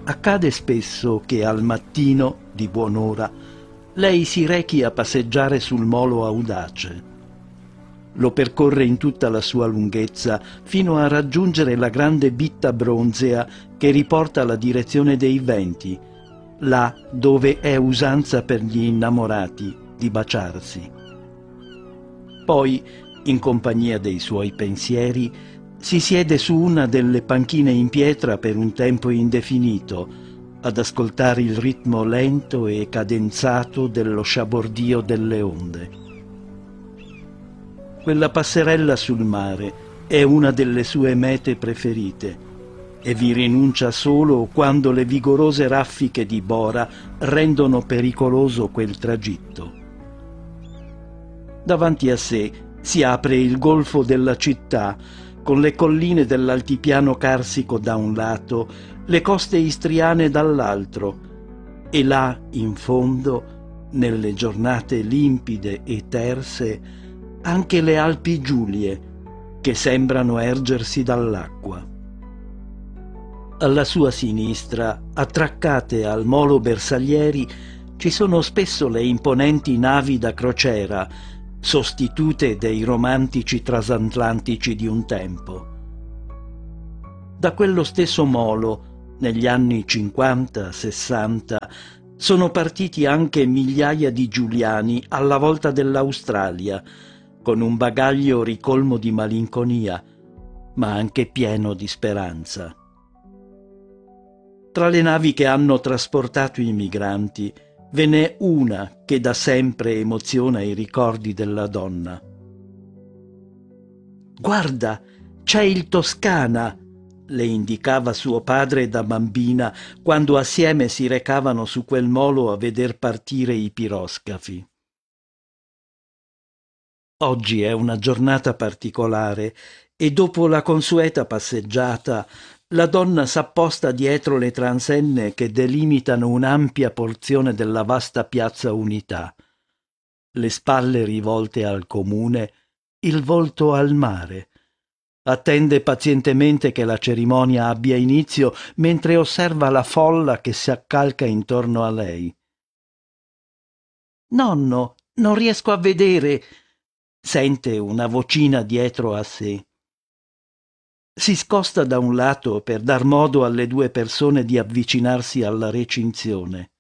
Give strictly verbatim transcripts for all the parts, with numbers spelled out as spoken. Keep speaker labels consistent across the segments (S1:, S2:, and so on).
S1: Accade spesso che al mattino, di buon'ora, lei si rechi a passeggiare sul molo audace. Lo percorre in tutta la sua lunghezza fino a raggiungere la grande bitta bronzea che riporta la direzione dei venti, là dove è usanza per gli innamorati di baciarsi. Poi, in compagnia dei suoi pensieri, si siede su una delle panchine in pietra per un tempo indefinito, ad ascoltare il ritmo lento e cadenzato dello sciabordio delle onde. Quella passerella sul mare è una delle sue mete preferite e vi rinuncia solo quando le vigorose raffiche di Bora rendono pericoloso quel tragitto. Davanti a sé si apre il golfo della città, con le colline dell'altipiano carsico da un lato, le coste istriane dall'altro, e là in fondo, nelle giornate limpide e terse, anche le Alpi Giulie, che sembrano ergersi dall'acqua. Alla sua sinistra, attraccate al molo Bersaglieri, ci sono spesso le imponenti navi da crociera, sostitute dei romantici transatlantici di un tempo. Da quello stesso molo, negli anni cinquanta sessanta, sono partiti anche migliaia di giuliani alla volta dell'Australia, con un bagaglio ricolmo di malinconia, ma anche pieno di speranza. Tra le navi che hanno trasportato i migranti, ve n'è una che da sempre emoziona i ricordi della donna. «Guarda, c'è il Toscana!» le indicava suo padre da bambina quando assieme si recavano su quel molo a veder partire i piroscafi. Oggi è una giornata particolare e dopo la consueta passeggiata la donna s'apposta dietro le transenne che delimitano un'ampia porzione della vasta piazza Unità, le spalle rivolte al comune, il volto al mare. Attende pazientemente che la cerimonia abbia inizio mentre osserva la folla che si accalca intorno a lei. «Nonno, non riesco a vedere!» sente una vocina dietro a sé. Si scosta da un lato per dar modo alle due persone di avvicinarsi alla recinzione.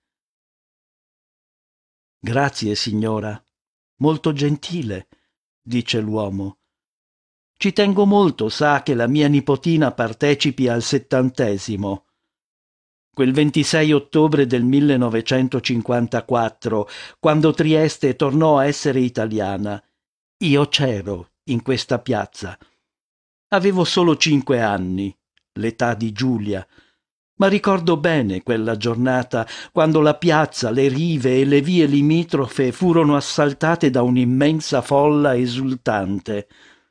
S1: «Grazie, signora. Molto gentile», dice l'uomo. «Ci tengo molto, sa, che la mia nipotina partecipi al settantesimo. Quel ventisei ottobre del millenovecentocinquantaquattro, quando Trieste tornò a essere italiana, io c'ero in questa piazza. Avevo solo cinque anni, l'età di Giulia, ma ricordo bene quella giornata quando la piazza, le rive e le vie limitrofe furono assaltate da un'immensa folla esultante.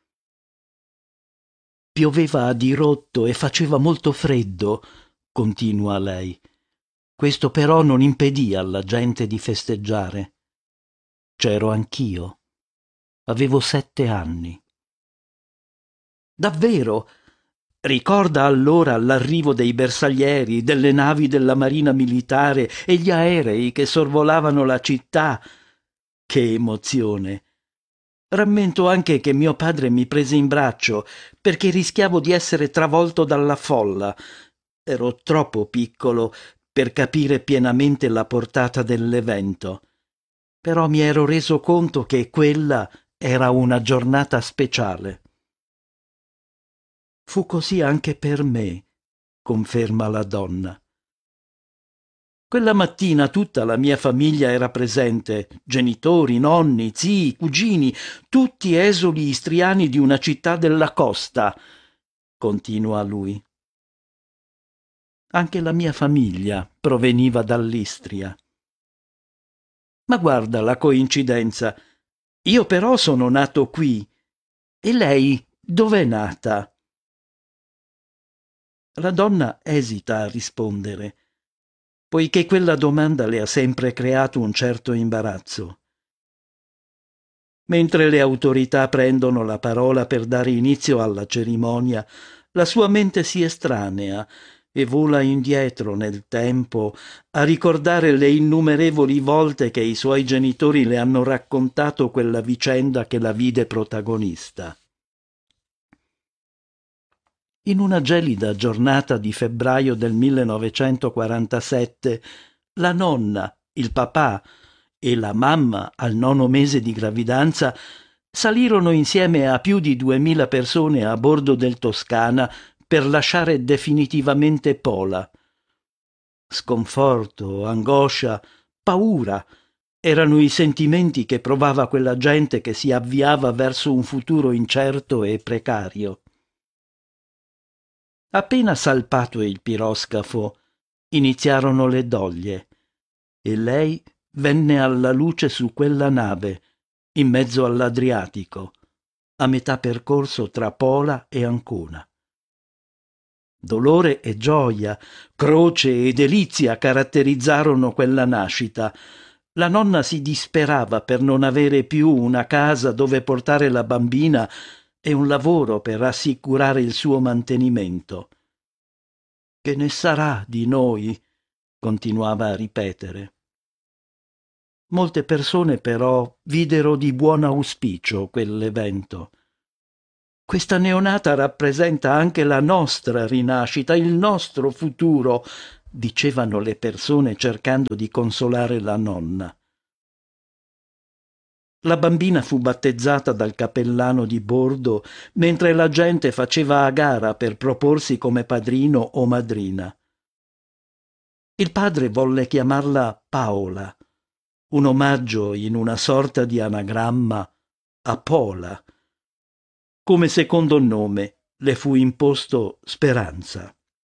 S1: Pioveva a dirotto e faceva molto freddo», continua lei. «Questo però non impedì alla gente di festeggiare. C'ero anch'io. Avevo sette anni». «Davvero? Ricorda allora l'arrivo dei bersaglieri, delle navi della Marina Militare e gli aerei che sorvolavano la città? Che emozione! Rammento anche che mio padre mi prese in braccio perché rischiavo di essere travolto dalla folla. Ero troppo piccolo per capire pienamente la portata dell'evento, però mi ero reso conto che quella era una giornata speciale. Fu così anche per me, conferma la donna. Quella mattina tutta la mia famiglia era presente, genitori, nonni, zii, cugini, tutti esuli istriani di una città della costa, continua lui. Anche la mia famiglia proveniva dall'Istria. Ma guarda la coincidenza. Io però sono nato qui. E lei dov'è nata? La donna esita a rispondere, poiché quella domanda le ha sempre creato un certo imbarazzo. Mentre le autorità prendono la parola per dare inizio alla cerimonia, la sua mente si estranea e vola indietro nel tempo a ricordare le innumerevoli volte che i suoi genitori le hanno raccontato quella vicenda che la vide protagonista. In una gelida giornata di febbraio del millenovecentoquarantasette, la nonna, il papà e la mamma al nono mese di gravidanza salirono insieme a più di duemila persone a bordo del Toscana per lasciare definitivamente Pola. Sconforto, angoscia, paura erano i sentimenti che provava quella gente che si avviava verso un futuro incerto e precario. Appena salpato il piroscafo, iniziarono le doglie e lei venne alla luce su quella nave, in mezzo all'Adriatico, a metà percorso tra Pola e Ancona. Dolore e gioia, croce e delizia caratterizzarono quella nascita. La nonna si disperava per non avere più una casa dove portare la bambina e un lavoro per assicurare il suo mantenimento. «Che ne sarà di noi?» continuava a ripetere. Molte persone però videro di buon auspicio quell'evento. Questa neonata rappresenta anche la nostra rinascita, il nostro futuro, dicevano le persone cercando di consolare la nonna. La bambina fu battezzata dal cappellano di bordo mentre la gente faceva a gara per proporsi come padrino o madrina. Il padre volle chiamarla Paola, un omaggio in una sorta di anagramma a Pola. Come secondo nome le fu imposto Speranza.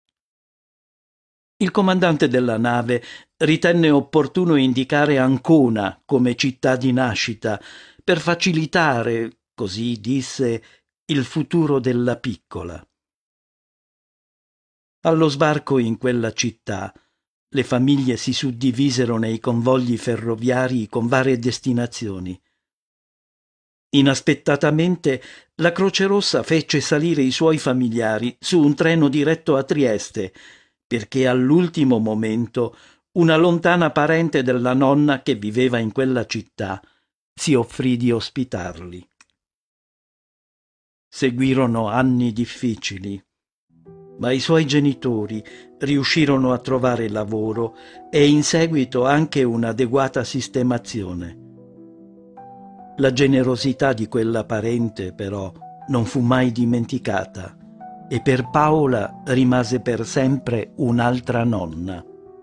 S1: Il comandante della nave ritenne opportuno indicare Ancona come città di nascita per facilitare, così disse, il futuro della piccola. Allo sbarco in quella città, le famiglie si suddivisero nei convogli ferroviari con varie destinazioni. Inaspettatamente la Croce Rossa fece salire i suoi familiari su un treno diretto a Trieste, perché all'ultimo momento una lontana parente della nonna che viveva in quella città si offrì di ospitarli. Seguirono anni difficili, ma i suoi genitori riuscirono a trovare lavoro e in seguito anche un'adeguata sistemazione. La generosità di quella parente, però, non fu mai dimenticata e per Paola rimase per sempre un'altra nonna.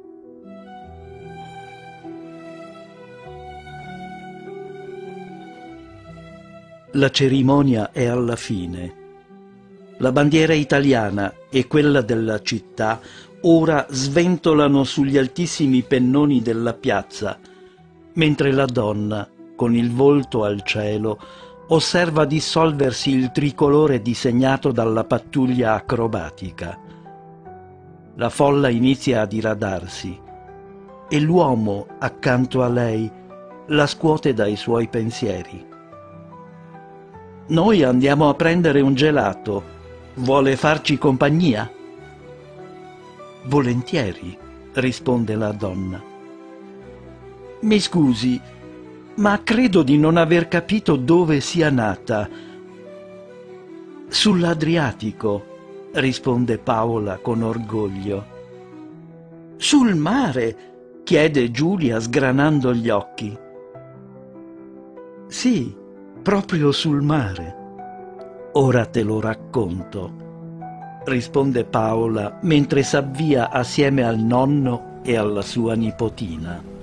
S1: La cerimonia è alla fine. La bandiera italiana e quella della città ora sventolano sugli altissimi pennoni della piazza, mentre la donna, con il volto al cielo, osserva dissolversi il tricolore disegnato dalla pattuglia acrobatica. La folla inizia a diradarsi e l'uomo accanto a lei la scuote dai suoi pensieri. «Noi andiamo a prendere un gelato. Vuole farci compagnia?» «Volentieri», risponde la donna. «Mi scusi, ma credo di non aver capito dove sia nata». «Sull'Adriatico», risponde Paola con orgoglio. «Sul mare?» chiede Giulia sgranando gli occhi. «Sì, proprio sul mare. Ora te lo racconto», risponde Paola mentre s'avvia assieme al nonno e alla sua nipotina.